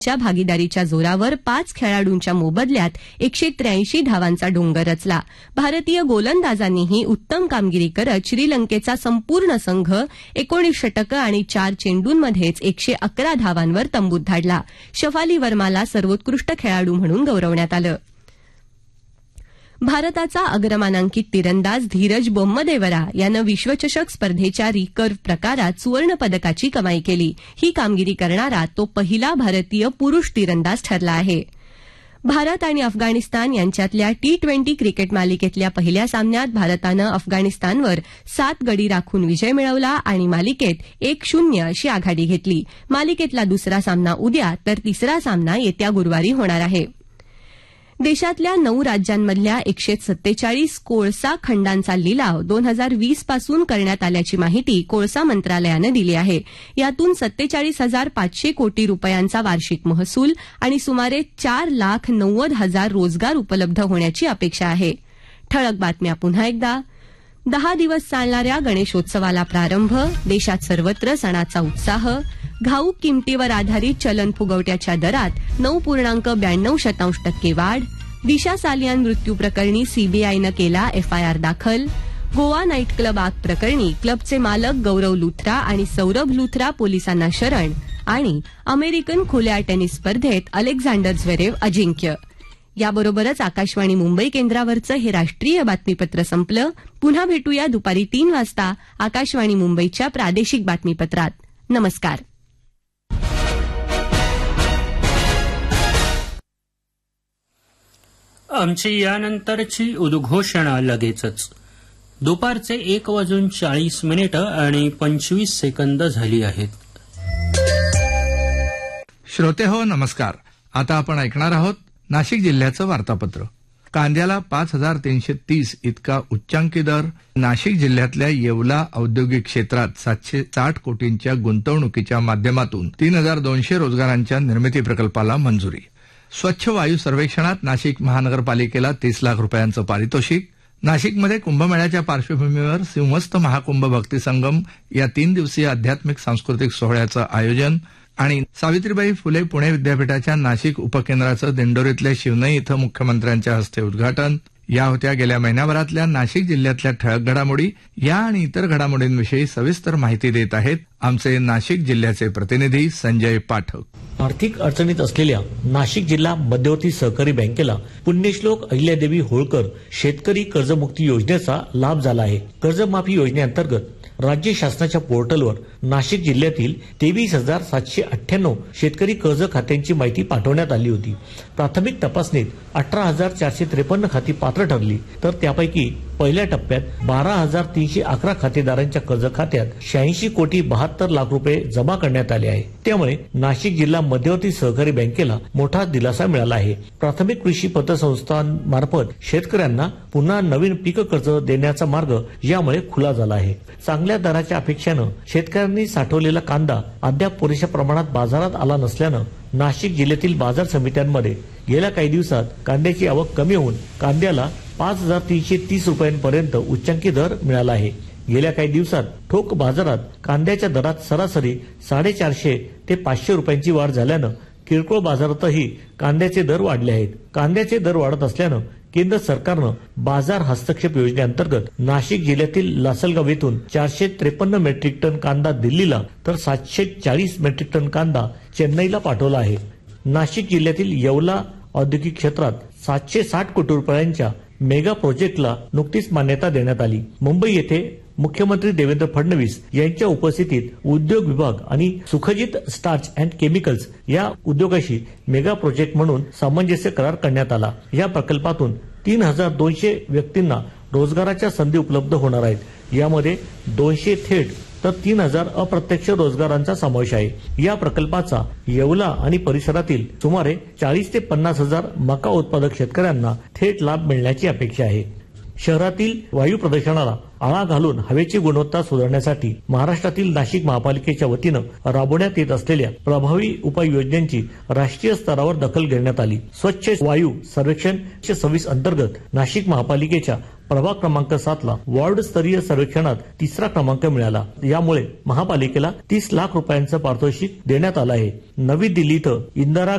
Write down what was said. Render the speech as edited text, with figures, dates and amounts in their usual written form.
च्या भागीदारीच्या जोरावर 5 खेळाडूंच्या मोबदल्यात 183 धावांचा डोंगर रचला. भारतीय गोलंदाजांनीही उत्तम कामगिरी करत श्रीलंकेचा संपूर्ण संघ 19 षटकं आणि 4 चेंडूंमध्येच 111 धावांवर तंबूत धाडला. शफाली वर्माला सर्वोत्कृष्ट खेळाडू म्हणून गौरवण्यात आलं. भारताचा अग्रमानांकित तिरंदाज धीरज बोम्मदेवरा यानं विश्वचषक स्पर्धेच्या रिकर्व्ह प्रकारात सुवर्णपदकाची कमाई केली. ही कामगिरी करणारा तो पहिला भारतीय पुरुष तिरंदाज ठरला आहे. भारत आणि अफगाणिस्तान यांच्यातल्या T20 क्रिकेट मालिकेतल्या पहिल्या सामन्यात भारतानं अफगाणिस्तानवर 7 गडी राखून विजय मिळवला आणि मालिकेत 1-0 अशी आघाडी घेतली. मालिकेतला दुसरा सामना उद्या तर तिसरा सामना येत्या गुरुवारी होणार आहे. देशातल्या 9 राज्यांमधल्या 147 कोळसा खंडांचा लिलाव 2020 पासून करण्यात आल्याची माहिती कोळसा मंत्रालयानं दिली आहे. यातून 47,500 कोटी रुपयांचा वार्षिक महसूल आणि सुमारे 4,90,000 रोजगार उपलब्ध होण्याची अपेक्षा आहे. ठळक बातम्या पुन्हा एकदा. 10 दिवस चालणाऱ्या गणेशोत्सवाला प्रारंभ. देशात सर्वत्र सणाचा उत्साह. घाऊक किमतीवर आधारित चलन फुगवट्याच्या दरात 9.92% वाढ. दिशा सालियान मृत्यू प्रकरणी सीबीआयनं केला एफआयआर दाखल. गोवा नाईट क्लब आग प्रकरणी क्लबचे मालक गौरव लुथरा आणि सौरभ लुथरा पोलिसांना शरण. आणि अमेरिकन खुल्या टेनिस स्पर्धेत अलेक्झांडर झ्वेरेव अजिंक्य. याबरोबरच आकाशवाणी मुंबई केंद्रावरचं हे राष्ट्रीय बातमीपत्र संपलं. पुन्हा भेटूया दुपारी 3 वाजता आकाशवाणी मुंबईच्या प्रादेशिक बातमीपत्रात. नमस्कार. आमची यानंतरची उद्घोषणा लगेचच. दुपारचे 1:40 आणि 25 सेकंद झाली आहेत. श्रोते हो, नमस्कार. आता आपण ऐकणार आहोत नाशिक जिल्ह्याचं वार्तापत्र. कांद्याला 5,330 इतका उच्चांकी दर. नाशिक जिल्ह्यातल्या येवला औद्योगिक क्षेत्रात 760 कोटींच्या गुंतवणुकीच्या माध्यमातून 3,200 रोजगारांच्या निर्मिती प्रकल्पाला मंजुरी. स्वच्छ वायू सर्वेक्षणात नाशिक महानगरपालिकेला 30 लाख रुपयांचं पारितोषिक. नाशिकमध्ये कुंभमेळ्याच्या पार्श्वभूमीवर सिंहस्थ महाकुंभ भक्ती संगम या 3 दिवसीय आध्यात्मिक सांस्कृतिक सोहळ्याचं आयोजन. आणि सावित्रीबाई फुले पुणे विद्यापीठाच्या नाशिक उपकेंद्राचं दिंडोरीतल्या शिवनई इथं मुख्यमंत्र्यांच्या हस्ते उद्घाटन. या होत्या गेल्या महिन्याभरातल्या नाशिक जिल्ह्यातल्या ठळक घडामोडी. या आणि इतर घडामोडींविषयी सविस्तर माहिती देत आहेत आमचे नाशिक जिल्ह्याचे प्रतिनिधी संजय पाठक. आर्थिक अडचणीत असलेल्या नाशिक जिल्हा मध्यवर्ती सहकारी बँकेला पुण्यश्लोक अहिल्यादेवी होळकर शेतकरी कर्जमुक्ती योजनेचा लाभ झाला आहे. कर्जमाफी योजनेअंतर्गत राज्य शासनाच्या पोर्टलवर नाशिक जिल्ह्यातील 23,798 शेतकरी कर्ज खात्यांची माहिती पाठवण्यात आली होती. प्राथमिक तपासणीत 18,453 खाती पात्र ठरली, तर त्यापैकी पहिल्या टप्प्यात 12,311 खातेदारांच्या कर्ज खात्यात 86 कोटी 72 लाख रुपये जमा करण्यात आले आहे. त्यामुळे नाशिक जिल्हा मध्यवर्ती सहकारी बँकेला मोठा दिलासा मिळाला आहे. प्राथमिक कृषी पतसंस्थांमार्फत शेतकऱ्यांना पुन्हा नवीन पीक कर्ज देण्याचा मार्ग यामुळे खुला झाला आहे. चांगल्या दराच्या अपेक्षेनं शेतकऱ्यांनी साठवलेला कांदा अद्याप पुरेशा प्रमाणात बाजारात आला नसल्यानं नाशिक जिल्ह्यातील बाजार समित्यांमध्ये गेल्या काही दिवसात कांद्याची आवक कमी होऊन कांद्याला 5,330 रुपयांपर्यंत उच्चांकी दर मिळाला आहे. गेल्या काही दिवसात ठोक बाजारात कांद्याच्या दरात सरासरी 450 ते 500 रुपयांची वाढ झाल्यानं किरकोळ बाजारातही कांद्याचे दर वाढले आहेत. कांद्याचे दर वाढत असल्यानं केंद्र सरकारनं बाजार हस्तक्षेप योजनेअंतर्गत नाशिक जिल्ह्यातील लासलगाव येथून 453 मेट्रिक टन कांदा दिल्लीला तर 740 मेट्रिक टन कांदा चेन्नईला पाठवला आहे. नाशिक जिल्ह्यातील येवला औद्योगिक क्षेत्रात 760 कोटी रुपयांच्या मेगा प्रोजेक्टला नुकतीच मान्यता देण्यात आली. मुंबई येथे मुख्यमंत्री देवेंद्र फडणवीस यांच्या उपस्थितीत उद्योग विभाग आणि सुखजित स्टार्च अँड केमिकल्स या उद्योगाशी मेगा प्रोजेक्ट म्हणून सामंजस्य करार करण्यात आला. या प्रकल्पातून 3,200 व्यक्तींना रोजगाराच्या संधी उपलब्ध होणार आहेत. यामध्ये 200 थेट तर 3,000 अप्रत्यक्ष रोजगारांचा समावेश आहे. या प्रकल्पाचा येवला आणि परिसरातील सुमारे 40 ते 50 हजार मका उत्पादक शेतकऱ्यांना थेट लाभ मिळण्याची अपेक्षा आहे. शहरातील वायू प्रदूषणाला आळा घालून हवेची गुणवत्ता सुधारण्यासाठी महाराष्ट्रातील नाशिक महापालिकेच्या वतीनं राबवण्यात येत असलेल्या प्रभावी उपाययोजनांची राष्ट्रीय स्तरावर दखल घेण्यात आली. स्वच्छ वायू सर्वेक्षण 26 अंतर्गत नाशिक महापालिकेच्या प्रभाग क्रमांक 7 ला वॉर्ड स्तरीय सर्वेक्षणात 3रा क्रमांक मिळाला. यामुळे महापालिकेला 30 लाख रुपयांचं पारितोषिक देण्यात आलं आहे. नवी दिल्ली इथं इंदिरा